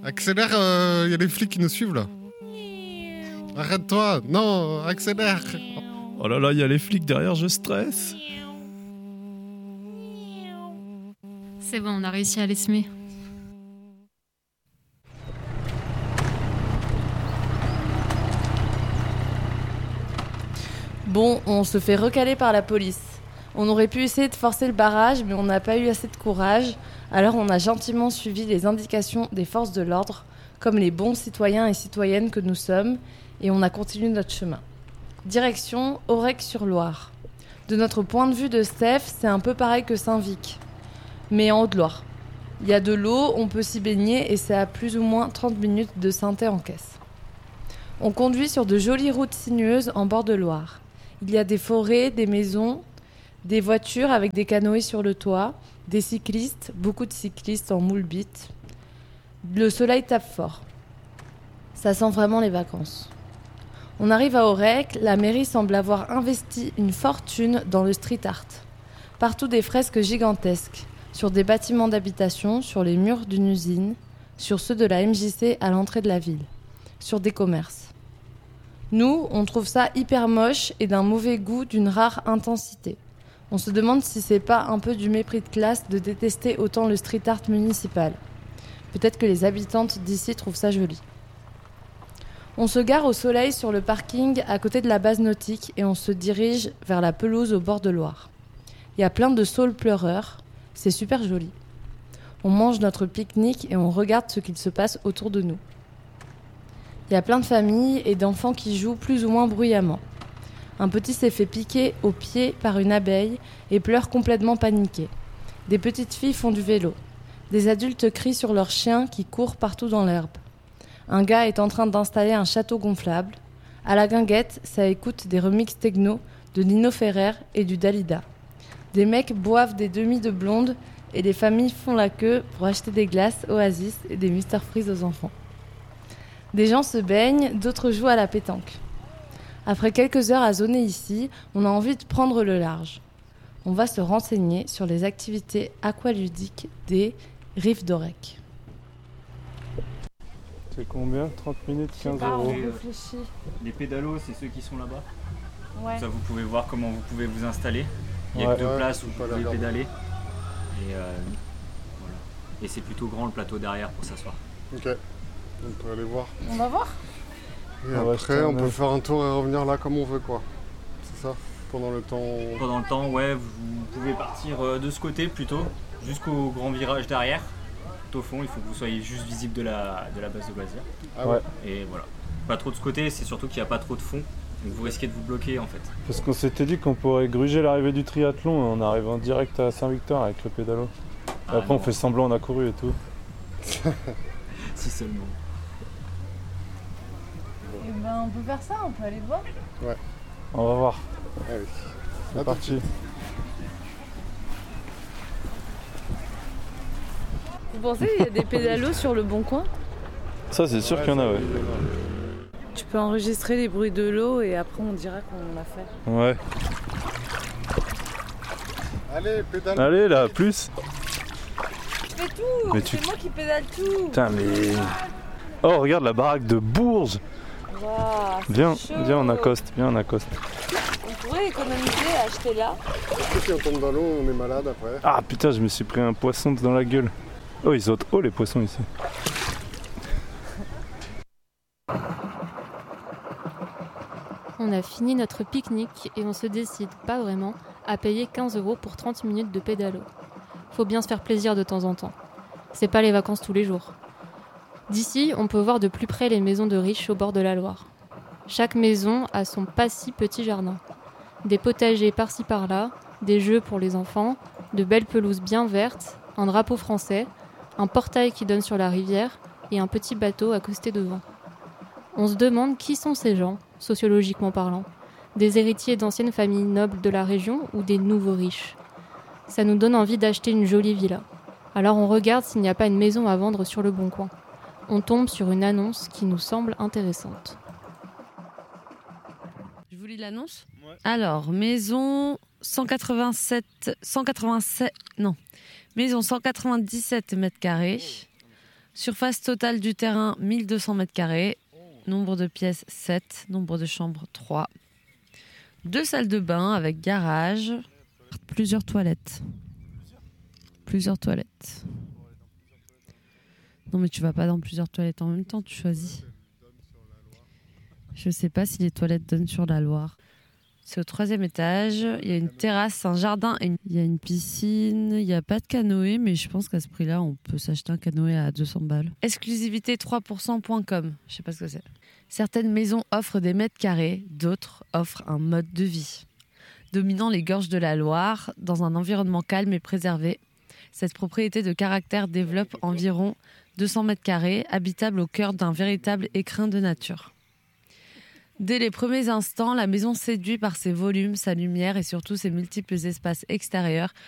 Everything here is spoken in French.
Accélère, y a des flics qui nous suivent là. Arrête-toi, non, accélère. Oh là là, il y a les flics derrière, je stresse. C'est bon, on a réussi à les semer. Bon, on se fait recaler par la police. On aurait pu essayer de forcer le barrage, mais on n'a pas eu assez de courage. Alors on a gentiment suivi les indications des forces de l'ordre, comme les bons citoyens et citoyennes que nous sommes, et on a continué notre chemin. Direction Aurec-sur-Loire. De notre point de vue de Steph, c'est un peu pareil que Saint-Vic, mais en Haute-Loire. Il y a de l'eau, on peut s'y baigner, et c'est à plus ou moins 30 minutes de Saint-Thé-en-Caisse. On conduit sur de jolies routes sinueuses en bord de Loire. Il y a des forêts, des maisons, des voitures avec des canoës sur le toit, des cyclistes, beaucoup de cyclistes en moule-bit. Le soleil tape fort. Ça sent vraiment les vacances. On arrive à Aurec, la mairie semble avoir investi une fortune dans le street art. Partout des fresques gigantesques, sur des bâtiments d'habitation, sur les murs d'une usine, sur ceux de la MJC à l'entrée de la ville, sur des commerces. Nous, on trouve ça hyper moche et d'un mauvais goût, d'une rare intensité. On se demande si c'est pas un peu du mépris de classe de détester autant le street art municipal. Peut-être que les habitantes d'ici trouvent ça joli. On se gare au soleil sur le parking à côté de la base nautique et on se dirige vers la pelouse au bord de Loire. Il y a plein de saules pleureurs, c'est super joli. On mange notre pique-nique et on regarde ce qu'il se passe autour de nous. Il y a plein de familles et d'enfants qui jouent plus ou moins bruyamment. Un petit s'est fait piquer au pied par une abeille et pleure complètement paniqué. Des petites filles font du vélo. Des adultes crient sur leurs chiens qui courent partout dans l'herbe. Un gars est en train d'installer un château gonflable. À la guinguette, ça écoute des remixes techno de Nino Ferrer et du Dalida. Des mecs boivent des demi de blonde et les familles font la queue pour acheter des glaces Oasis et des Mr Freeze aux enfants. Des gens se baignent, d'autres jouent à la pétanque. Après quelques heures à zoner ici, on a envie de prendre le large. On va se renseigner sur les activités aqualudiques des rives d'Aurec. C'est combien ? 30 minutes, 15 euros. Les pédalos, c'est ceux qui sont là-bas. Ouais. Ça, vous pouvez voir comment vous pouvez vous installer. Il y a que deux places où vous pouvez pédaler. Et voilà. Et c'est plutôt grand le plateau derrière pour s'asseoir. Ok, on peut aller voir. On va voir. Et après, on peut faire un tour et revenir là comme on veut, quoi. C'est ça ? Pendant le temps, ouais, vous pouvez partir de ce côté plutôt, jusqu'au grand virage derrière. Au fond, il faut que vous soyez juste visible de la base de loisirs. Ah ouais. Et voilà. Pas trop de ce côté, c'est surtout qu'il n'y a pas trop de fond. Donc vous risquez de vous bloquer en fait. Parce qu'on s'était dit qu'on pourrait gruger l'arrivée du triathlon en arrivant direct à Saint-Victor avec le pédalo. Et après on fait semblant on a couru et tout. Si seulement. Eh ben, on peut faire ça, on peut aller voir. Ouais. On va voir. Allez. C'est parti. Vous pensez qu'il y a des pédalos sur le Bon Coin ? Ça c'est sûr qu'il y en a, ouais. Tu peux enregistrer les bruits de l'eau et après on dira qu'on l'a fait. Ouais. Allez, pédale. Allez là, plus. Je fais tout, c'est moi qui pédale tout. Putain mais... Oh regarde la baraque de Bourges. Wow, Viens, chaud. viens on accoste, viens on accoste. On pourrait économiser et acheter là. Est-ce que si on tombe dans l'eau, on est malade après ? Ah putain je me suis pris un poisson dans la gueule. Oh ils sautent haut les poissons ici. On a fini notre pique-nique et on se décide, pas vraiment, à payer 15 € pour 30 minutes de pédalo. Faut bien se faire plaisir de temps en temps. C'est pas les vacances tous les jours. D'ici, on peut voir de plus près les maisons de riches au bord de la Loire. Chaque maison a son pas si petit jardin. Des potagers par-ci par-là, des jeux pour les enfants, de belles pelouses bien vertes, un drapeau français, un portail qui donne sur la rivière et un petit bateau accosté devant. On se demande qui sont ces gens, sociologiquement parlant. Des héritiers d'anciennes familles nobles de la région ou des nouveaux riches. Ça nous donne envie d'acheter une jolie villa. Alors on regarde s'il n'y a pas une maison à vendre sur le Bon Coin. On tombe sur une annonce qui nous semble intéressante. Je vous lis l'annonce ? Ouais. Alors, maison 197 mètres carrés, Surface totale du terrain, 1200 m². Nombre de pièces, 7. Nombre de chambres, 3. 2 salles de bain avec garage. Plusieurs toilettes. Non mais tu vas pas dans plusieurs toilettes en même temps, tu choisis. Je sais pas si les toilettes donnent sur la Loire. C'est au 3e étage, il y a une terrasse, un jardin, il y a une piscine, il n'y a pas de canoë, mais je pense qu'à ce prix-là, on peut s'acheter un canoë à 200 balles. Exclusivité 3%.com, je sais pas ce que c'est. Certaines maisons offrent des mètres carrés, d'autres offrent un mode de vie. Dominant les gorges de la Loire, dans un environnement calme et préservé, cette propriété de caractère développe environ 200 m², habitable au cœur d'un véritable écrin de nature. Dès les premiers instants, la maison séduit par ses volumes, sa lumière et surtout ses multiples espaces extérieurs